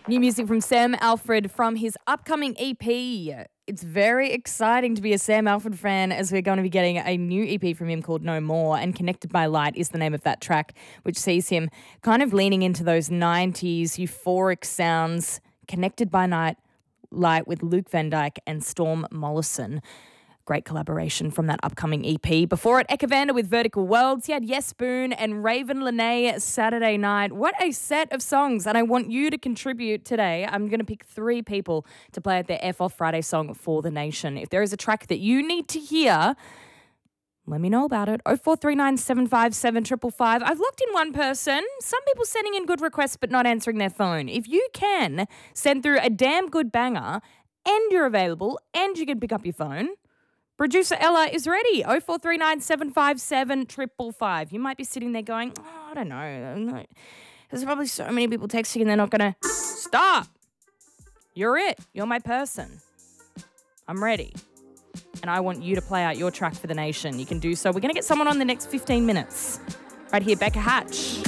New music from Sam Alfred from his upcoming EP. It's very exciting to be a Sam Alfred fan as we're going to be getting a new EP from him called No More, and Connected by Light is the name of that track, which sees him kind of leaning into those 90s euphoric sounds. Connected by Light with Luke Van Dyke and Storm Mollison. Great collaboration from that upcoming EP. Before it, Ekavander with Vertical Worlds. He had Yes Boone and Raven Lene Saturday Night. What a set of songs. And I want you to contribute today. I'm going to pick 3 people to play at their F Off Friday song for the nation. If there is a track that you need to hear, let me know about it. 0439 757 555. I've locked in one person. Some people sending in good requests but not answering their phone. If you can send through a damn good banger and you're available and you can pick up your phone, producer Ella is ready. 0439 757 555. You might be sitting there going, I don't know. There's probably so many people texting and they're not going to stop. You're it. You're my person. I'm ready. And I want you to play out your track for the nation. You can do so. We're going to get someone on the next 15 minutes. Right here, Becca Hatch.